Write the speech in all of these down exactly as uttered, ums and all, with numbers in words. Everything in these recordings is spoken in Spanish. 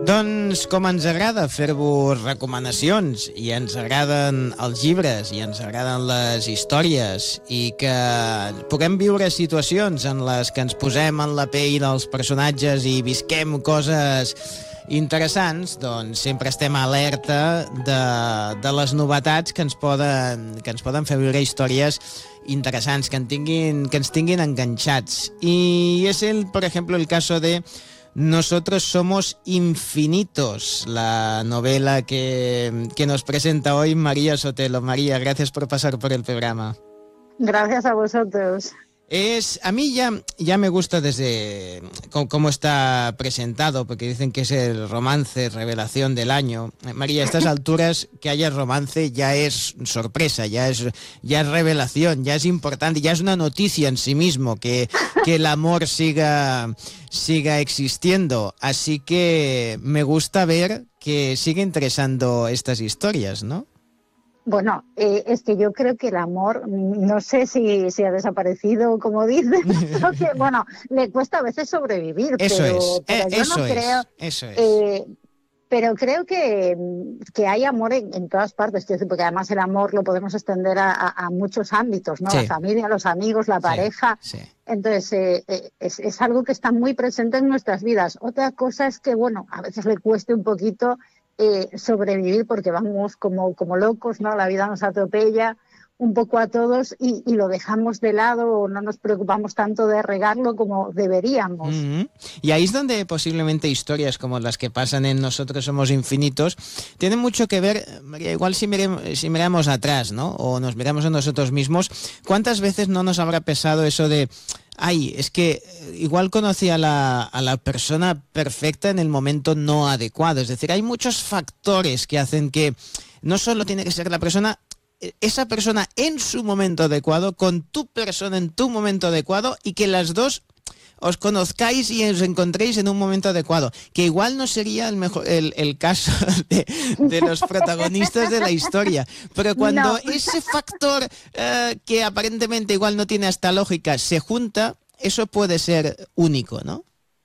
Doncs com ens agrada fer-vos recomanacions i ens agraden els llibres i ens agraden les històries i que puguem viure situacions en les que ens posem en la pell dels personatges i visquem coses interessants, doncs sempre estem alerta de, de les novetats que ens poden, que ens poden fer viure històries interesants, que, en tinguin, que ens tinguin enganxats. Y es el, por ejemplo, el caso de Nosotros somos infinitos, la novela que, que nos presenta hoy María Sotelo. María, gracias por pasar por el programa. Gracias a vosotros. Es, a mí ya, ya me gusta desde cómo, cómo está presentado, porque dicen que es el romance revelación del año. María, a estas alturas que haya romance ya es sorpresa, ya es, ya es revelación, ya es importante, ya es una noticia en sí mismo que, que el amor siga, siga existiendo. Así que me gusta ver que sigue interesando estas historias, ¿no? Bueno, eh, es que yo creo que el amor, no sé si, si ha desaparecido, como dices, porque, bueno, le cuesta a veces sobrevivir, eso pero, es, pero eh, yo eso no es, creo... Eso es. Eh, pero creo que, que hay amor en, en todas partes, quiero decir, porque además el amor lo podemos extender a, a, a muchos ámbitos, ¿no? Sí. La familia, los amigos, la pareja. Sí, sí. Entonces, eh, eh, es, es algo que está muy presente en nuestras vidas. Otra cosa es que, bueno, a veces le cueste un poquito Eh, sobrevivir porque vamos como, como locos, ¿no? La vida nos atropella un poco a todos y, y lo dejamos de lado o no nos preocupamos tanto de regarlo como deberíamos. Mm-hmm. Y ahí es donde posiblemente historias como las que pasan en Nosotros somos infinitos tienen mucho que ver, María, igual si, miremos, si miramos atrás, ¿no? O nos miramos a nosotros mismos, ¿cuántas veces no nos habrá pesado eso de ay, es que igual conocí a la, a la persona perfecta en el momento no adecuado? Es decir, hay muchos factores que hacen que no solo tiene que ser la persona, esa persona en su momento adecuado, con tu persona en tu momento adecuado, y que las dos os conozcáis y os encontréis en un momento adecuado, que igual no sería el mejor el, el caso de, de los protagonistas de la historia, pero cuando no. ese factor uh, que aparentemente igual no tiene hasta lógica se junta, eso puede ser único, ¿no?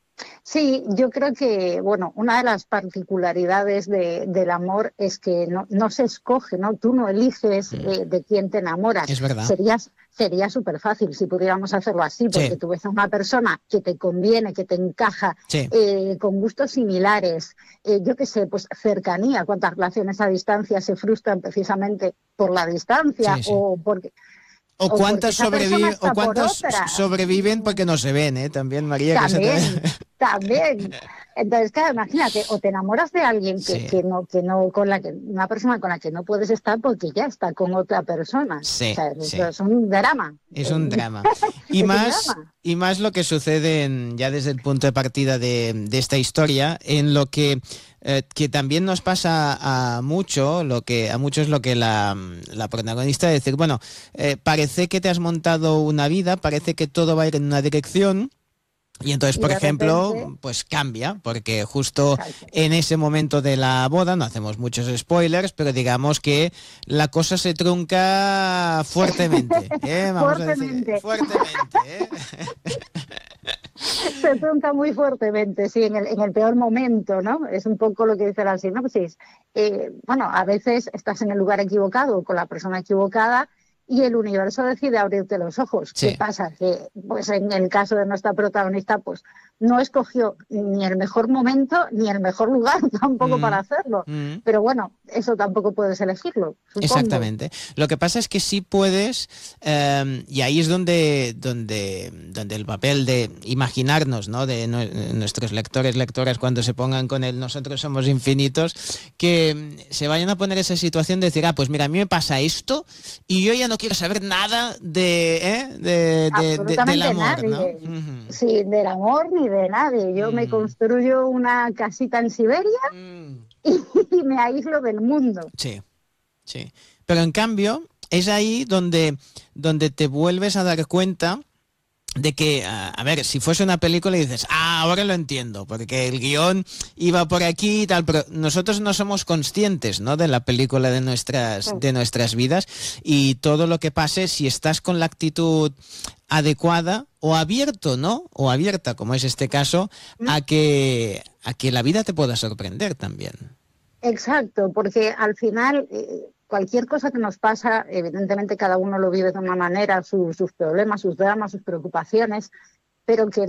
Sí, yo creo que, bueno, una de las particularidades de, del amor es que no, no se escoge, ¿no? Tú no eliges mm. eh, de quién te enamoras. Es verdad. Serías, sería súper fácil si pudiéramos hacerlo así, porque sí. Tú ves a una persona que te conviene, que te encaja, sí. eh, con gustos similares, eh, yo qué sé, pues cercanía. ¿Cuántas relaciones a distancia se frustran precisamente por la distancia? Sí, sí. O porque... O, o cuántas, sobreviven, o cuántas por sobreviven porque no se ven, ¿eh? También, María. También, que se te... también. Entonces, claro, imagínate, o te enamoras de alguien que, sí. que no, que no, con la que, una persona con la que no puedes estar porque ya está con otra persona. Sí, o sea, sí. Es un drama. Es un drama. Y más, drama. y más lo que sucede en, ya desde el punto de partida de, de esta historia, en lo que Eh, que también nos pasa a mucho, lo que a muchos lo que la, la protagonista de decir, bueno, eh, parece que te has montado una vida, parece que todo va a ir en una dirección. Y entonces, por ejemplo, repente... pues cambia, porque justo Exacto. en ese momento de la boda, no hacemos muchos spoilers, pero digamos que la cosa se trunca fuertemente. ¿eh? Vamos fuertemente. A decir, fuertemente. ¿eh? Se trunca muy fuertemente, sí, en el, en el peor momento, ¿no? Es un poco lo que dice la sinopsis. Eh, bueno, a veces estás en el lugar equivocado, con la persona equivocada, y el universo decide abrirte los ojos. Sí. ¿Qué pasa? Que, pues en el caso de nuestra protagonista, pues no escogió ni el mejor momento ni el mejor lugar tampoco mm. para hacerlo. Mm. Pero bueno, eso tampoco puedes elegirlo, supongo. Exactamente. Lo que pasa es que sí puedes, eh, y ahí es donde, donde, donde el papel de imaginarnos, ¿no? De no, nuestros lectores, lectoras, cuando se pongan con el Nosotros somos infinitos, que se vayan a poner esa situación de decir, ah, pues mira, a mí me pasa esto y yo ya no quiero saber nada de, ¿eh? de, de, de del amor, nadie. ¿no? Uh-huh. Sí, del amor ni de nadie. Yo mm. me construyo una casita en Siberia mm. y, y me aíslo del mundo. Sí, sí. Pero en cambio, es ahí donde, donde te vuelves a dar cuenta de que, a ver, si fuese una película y dices, ah, ahora lo entiendo, porque el guión iba por aquí y tal, pero nosotros no somos conscientes, ¿no?, de la película de nuestras, de nuestras vidas, y todo lo que pase, si estás con la actitud adecuada o abierto, ¿no?, o abierta, como es este caso, a que a que la vida te pueda sorprender también. Exacto, porque al final eh, cualquier cosa que nos pasa, evidentemente cada uno lo vive de una manera, su, sus problemas, sus dramas, sus preocupaciones, pero que